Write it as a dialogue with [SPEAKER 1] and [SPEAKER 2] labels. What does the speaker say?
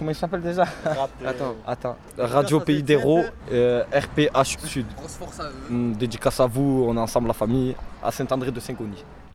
[SPEAKER 1] comment il s'appelle déjà?
[SPEAKER 2] Attends.
[SPEAKER 1] Radio Pays d'Hérault, RPH Sud.
[SPEAKER 3] Grosse force à eux.
[SPEAKER 1] Dédicace à vous, on est ensemble la famille, à Saint-André de Saint-Cony.